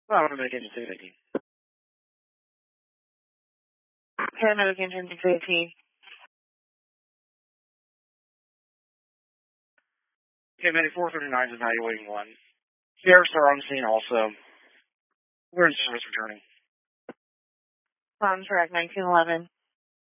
Well, I'm going to get into 618. Paramedic engine 618. Okay, Medic 439 is evaluating 1. Sheriffs are on scene also. We're in service returning. On track 1911.